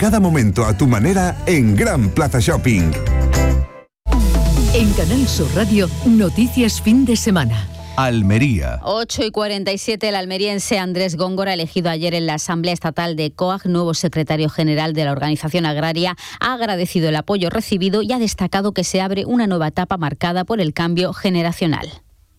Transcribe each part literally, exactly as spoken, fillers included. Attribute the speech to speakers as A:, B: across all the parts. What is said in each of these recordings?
A: cada momento a tu manera en Gran Plaza Shopping.
B: En Canal Sur Radio, noticias fin de semana.
C: Almería.
D: ocho y cuarenta y siete, el almeriense Andrés Góngora, elegido ayer en la Asamblea Estatal de COAG, nuevo secretario general de la organización agraria, ha agradecido el apoyo recibido y ha destacado que se abre una nueva etapa marcada por el cambio generacional.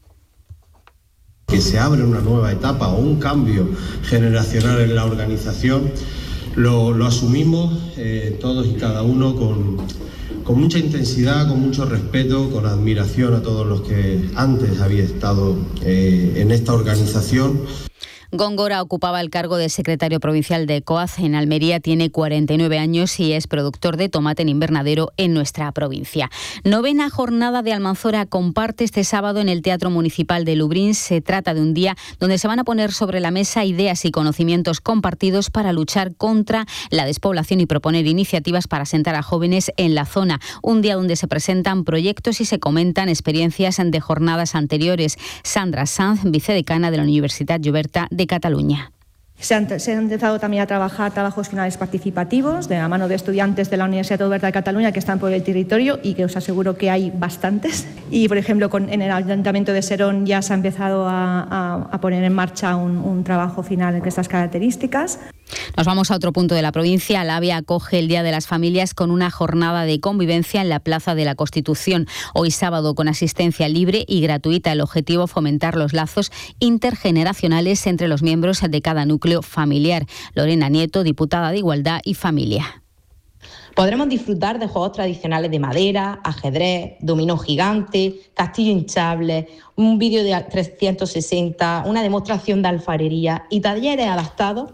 E: Que se abre una nueva etapa o un cambio generacional en la organización, lo, lo asumimos eh, todos y cada uno con... con mucha intensidad, con mucho respeto, con admiración a todos los que antes había estado eh, en esta organización.
D: Góngora ocupaba el cargo de secretario provincial de COAG en Almería, tiene cuarenta y nueve años y es productor de tomate en invernadero en nuestra provincia. Novena jornada de Almanzora comparte este sábado en el Teatro Municipal de Lubrins. Se trata de un día donde se van a poner sobre la mesa ideas y conocimientos compartidos para luchar contra la despoblación y proponer iniciativas para asentar a jóvenes en la zona. Un día donde se presentan proyectos y se comentan experiencias de jornadas anteriores. Sandra Sanz, vicedecana de la Universidad Lloberta de Cataluña.
F: Se han, se han empezado también a trabajar trabajos finales participativos de la mano de estudiantes de la Universidad Oberta de Cataluña que están por el territorio y que os aseguro que hay bastantes. Y, por ejemplo, con, en el Ayuntamiento de Serón ya se ha empezado a, a, a poner en marcha un, un trabajo final de estas características.
D: Nos vamos a otro punto de la provincia. Labia acoge el Día de las Familias con una jornada de convivencia en la Plaza de la Constitución. Hoy sábado con asistencia libre y gratuita. El objetivo, fomentar los lazos intergeneracionales entre los miembros de cada núcleo familiar. Lorena Nieto, diputada de Igualdad y Familia.
G: Podremos disfrutar de juegos tradicionales de madera, ajedrez, dominó gigante, castillo hinchable, un vídeo de trescientos sesenta, una demostración de alfarería y talleres adaptados.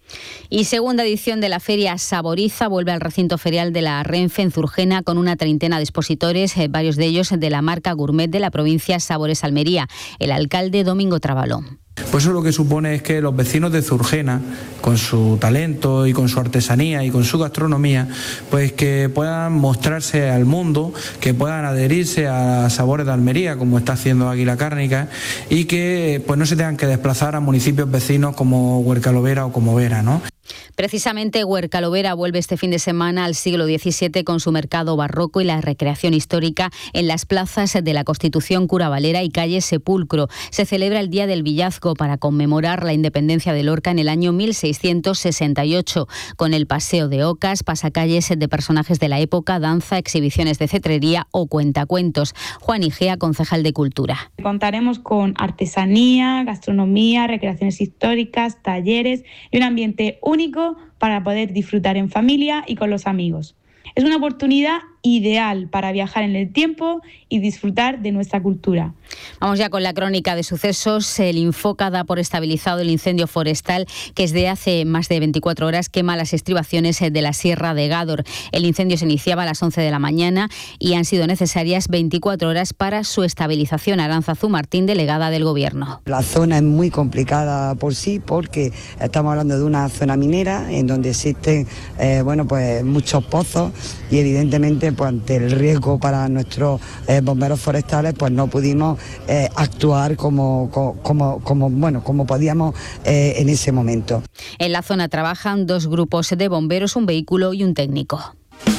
D: Y segunda edición de la Feria Saboriza vuelve al recinto ferial de la Renfe en Zurgena con una treintena de expositores, eh, varios de ellos de la marca gourmet de la provincia Sabores Almería. El alcalde Domingo Trabaló.
H: Pues eso lo que supone es que los vecinos de Zurgena, con su talento y con su artesanía y con su gastronomía, pues que puedan mostrarse al mundo, que puedan adherirse a Sabores de Almería, como está haciendo Águila Cárnica, y que pues no se tengan que desplazar a municipios vecinos como Huercalovera o como Vera, ¿no?
D: Precisamente Huercalovera vuelve este fin de semana al siglo diecisiete con su mercado barroco y la recreación histórica en las plazas de la Constitución, Cura Valera y calle Sepulcro. Se celebra el Día del Villazgo para conmemorar la independencia de Lorca en el año mil seiscientos sesenta y ocho, con el paseo de ocas, pasacalles de personajes de la época, danza, exhibiciones de cetrería o cuentacuentos. Juan Igea, concejal de Cultura.
I: Contaremos con artesanía, gastronomía, recreaciones históricas, talleres y un ambiente único para poder disfrutar en familia y con los amigos. Es una oportunidad ideal para viajar en el tiempo y disfrutar de nuestra cultura.
D: Vamos ya con la crónica de sucesos. El Infoca da por estabilizado el incendio forestal que desde hace más de veinticuatro horas quema las estribaciones de la Sierra de Gádor. El incendio se iniciaba a las once de la mañana y han sido necesarias veinticuatro horas para su estabilización. Arantzazu Martín, delegada del Gobierno.
J: La zona es muy complicada por sí porque estamos hablando de una zona minera en donde existen eh, bueno, pues muchos pozos y evidentemente pues ante el riesgo para nuestros eh, bomberos forestales pues no pudimos eh, actuar como, como, como, bueno, como podíamos eh, en ese momento.
D: En la zona trabajan dos grupos de bomberos, un vehículo y un técnico.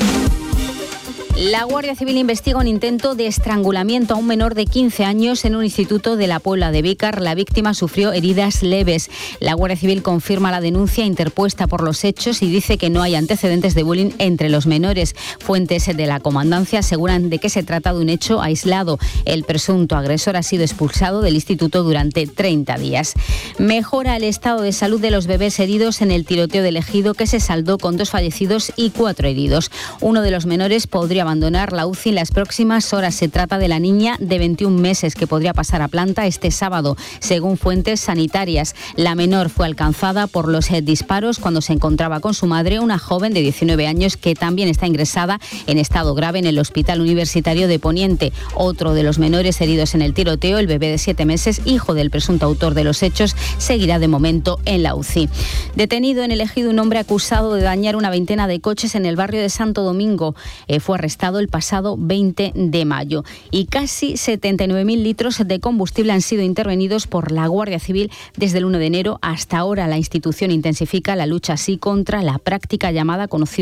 D: La Guardia Civil investiga un intento de estrangulamiento a un menor de quince años en un instituto de la Puebla de Vícar. La víctima sufrió heridas leves. La Guardia Civil confirma la denuncia interpuesta por los hechos y dice que no hay antecedentes de bullying entre los menores. Fuentes de la comandancia aseguran de que se trata de un hecho aislado. El presunto agresor ha sido expulsado del instituto durante treinta días. Mejora el estado de salud de los bebés heridos en el tiroteo del Ejido, que se saldó con dos fallecidos y cuatro heridos. Uno de los menores podría abandonar la U C I en las próximas horas. Se trata de la niña de veintiún meses que podría pasar a planta este sábado, según fuentes sanitarias. La menor fue alcanzada por los disparos cuando se encontraba con su madre, una joven de diecinueve años que también está ingresada en estado grave en el Hospital Universitario de Poniente. Otro de los menores heridos en el tiroteo, el bebé de siete meses, hijo del presunto autor de los hechos, seguirá de momento en la U C I. Detenido en el Ejido un hombre acusado de dañar una veintena de coches en el barrio de Santo Domingo. Eh, fue arrestado el pasado veinte de mayo y casi setenta y nueve mil litros de combustible han sido intervenidos por la Guardia Civil desde el uno de enero hasta ahora. La institución intensifica la lucha así contra la práctica llamada conocida